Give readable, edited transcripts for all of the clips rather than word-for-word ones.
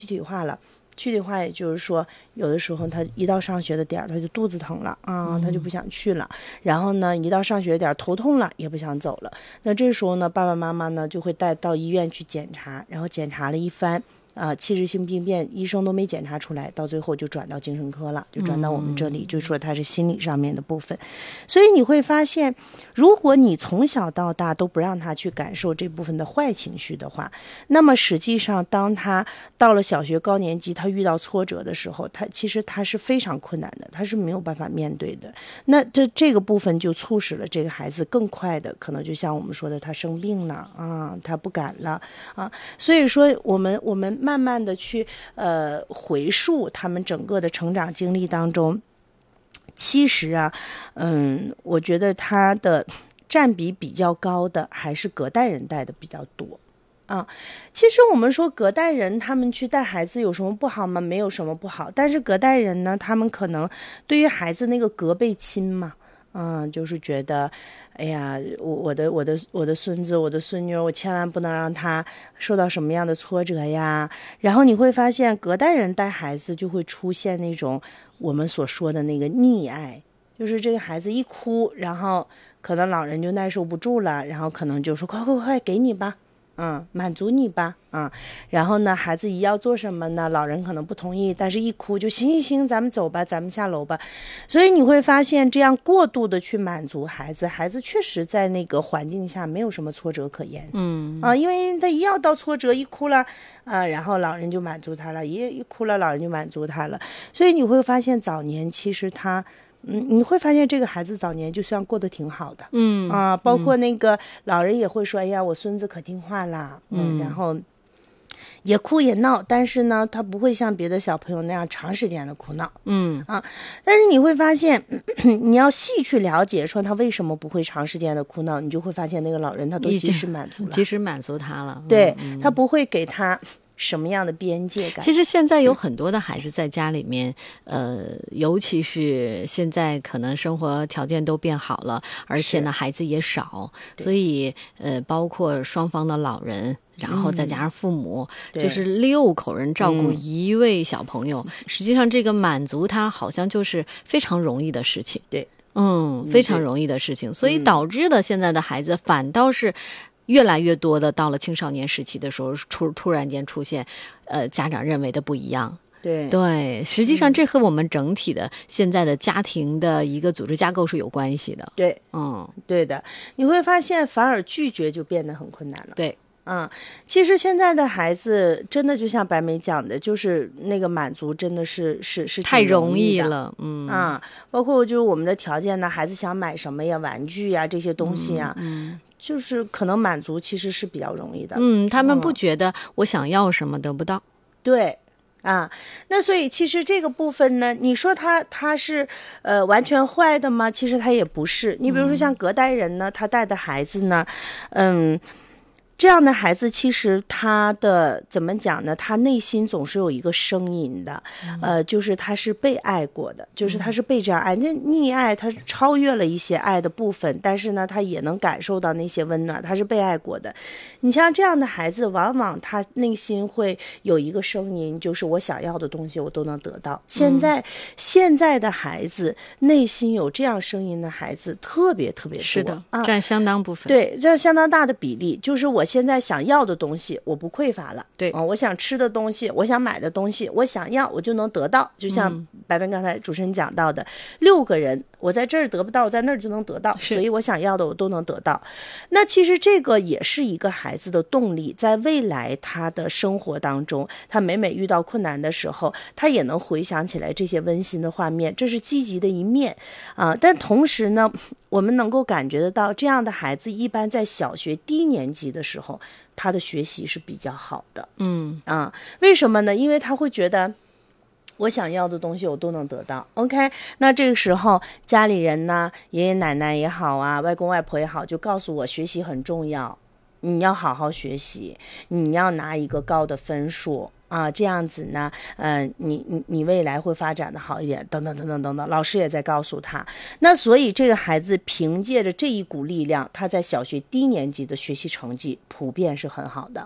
具体化也就是说，有的时候他一到上学的点儿，他就肚子疼了啊，他就不想去了。然后呢，一到上学点儿头痛了，也不想走了。那这时候呢，爸爸妈妈呢就会带到医院去检查，然后检查了一番。器质性病变医生都没检查出来，到最后就转到精神科了，就转到我们这里，就说它是心理上面的部分。所以你会发现，如果你从小到大都不让他去感受这部分的坏情绪的话，那么实际上当他到了小学高年级，他遇到挫折的时候，其实他是非常困难的，他是没有办法面对的。那这个部分就促使了这个孩子更快的，可能就像我们说的，他生病了啊，他不敢了啊。所以说我们慢慢的去回溯他们整个的成长经历当中，其实我觉得他的占比比较高的还是隔代人带的比较多啊。其实我们说隔代人他们去带孩子有什么不好吗？没有什么不好，但是隔代人呢，他们可能对于孩子那个隔辈亲嘛，就是觉得哎呀，我的孙子，我的孙女，我千万不能让他受到什么样的挫折呀。然后你会发现，隔代人带孩子就会出现那种我们所说的那个溺爱，就是这个孩子一哭，然后可能老人就耐受不住了，然后可能就说快给你吧，满足你吧，然后呢，孩子一要做什么呢，老人可能不同意，但是一哭就行，咱们走吧，咱们下楼吧。所以你会发现，这样过度的去满足孩子，孩子确实在那个环境下没有什么挫折可言，因为他一要到挫折，一哭了然后老人就满足他了，一哭了，老人就满足他了。所以你会发现，早年其实他。你会发现这个孩子早年就算过得挺好的，包括那个老人也会说，哎呀，我孙子可听话啦，然后也哭也闹，但是呢，他不会像别的小朋友那样长时间的哭闹，但是你会发现，你要细去了解，说他为什么不会长时间的哭闹，你就会发现那个老人他都及时满足了， 及时满足他了， 对，他不会给他什么样的边界感。 其实现在有很多的孩子在家里面，尤其是现在可能生活条件都变好了，而且呢孩子也少，所以包括双方的老人，然后再加上父母，就是6口人照顾一位小朋友，实际上这个满足他好像就是非常容易的事情。 对， 非常容易的事情，所以导致的现在的孩子反倒是越来越多的到了青少年时期的时候，突然间出现家长认为的不一样。对，实际上这和我们整体的现在的家庭的一个组织架构是有关系的。 对，对的，你会发现反而拒绝就变得很困难了。 对， 其实现在的孩子真的就像白梅讲的，就是那个满足真的是太容易了， 包括就是我们的条件呢，孩子想买什么呀，玩具呀这些东西呀，就是可能满足其实是比较容易的。 他们不觉得我想要什么得不到。 对。那所以其实这个部分呢，你说他是完全坏的吗？其实他也不是。你比如说像隔代人呢，他带的孩子呢，这样的孩子其实他的怎么讲呢？他内心总是有一个声音的，就是他是被爱过的，就是他是被这样爱。那溺爱他超越了一些爱的部分，但是呢，他也能感受到那些温暖，他是被爱过的。你像这样的孩子，往往他内心会有一个声音，就是我想要的东西我都能得到。现在的孩子内心有这样声音的孩子特别特别多， 是的，占相当部分， 对，占相当大的比例。就是我现在想要的东西我不匮乏了， 对， 我想吃的东西，我想买的东西，我想要我就能得到。就像白白刚才主持人讲到的，6个人我在这儿得不到，我在那儿就能得到，所以我想要的我都能得到。那其实这个也是一个孩子的动力，在未来他的生活当中，他每遇到困难的时候，他也能回想起来这些温馨的画面，这是积极的一面但同时呢，我们能够感觉得到，这样的孩子一般在小学低年级的时候，他的学习是比较好的。为什么呢？因为他会觉得我想要的东西我都能得到。 OK， 那这个时候家里人呢，爷爷奶奶也好外公外婆也好，就告诉我学习很重要，你要好好学习，你要拿一个高的分数这样子呢你未来会发展的好一点，等等等等等等，老师也在告诉他。那所以这个孩子凭借着这一股力量，他在小学低年级的学习成绩普遍是很好的。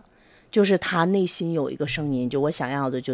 就是他内心有一个声音，就我想要的就